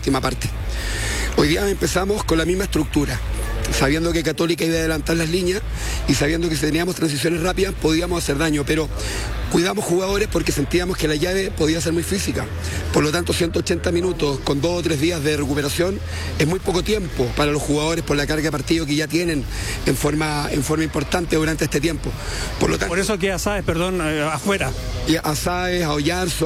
última parte. Hoy día empezamos con la misma estructura, sabiendo que Católica iba a adelantar las líneas y sabiendo que si teníamos transiciones rápidas podíamos hacer daño, pero cuidamos jugadores porque sentíamos que la llave podía ser muy física. Por lo tanto, 180 minutos con 2 o 3 días de recuperación es muy poco tiempo para los jugadores por la carga de partido que ya tienen en forma importante durante este tiempo. Por lo tanto, por eso queda Sáez, afuera. Y a Sáez, a Oyarzo,